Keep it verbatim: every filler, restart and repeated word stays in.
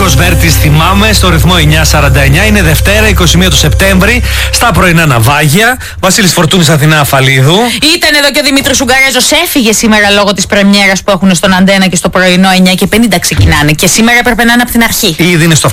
Γιώργος Βέρτης, θυμάμαι, στο ρυθμό εννιά σαράντα εννιά. Είναι Δευτέρα, είκοσι μία του Σεπτέμβρη, στα πρωινά ναυάγια. Βασίλης Φορτούνης, Αθηνά Αφαλίδου. Ήταν εδώ και ο Δημήτρης Ουγγαρέζος, έφυγε σήμερα λόγω της πρεμιέρας που έχουν στον Αντένα και στο πρωινό εννιά και πενήντα ξεκινάνε. Και σήμερα έπρεπε να είναι από την αρχή. Ήδη είναι στο